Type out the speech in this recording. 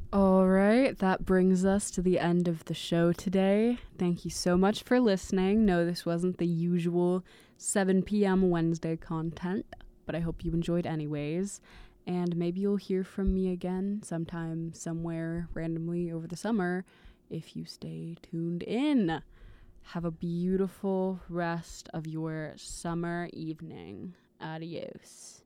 All right, that brings us to the end of the show today. Thank you so much for listening. No, this wasn't the usual 7 p.m. Wednesday content, but I hope you enjoyed anyways. And maybe you'll hear from me again sometime, somewhere, randomly over the summer if you stay tuned in. Have a beautiful rest of your summer evening. Adios.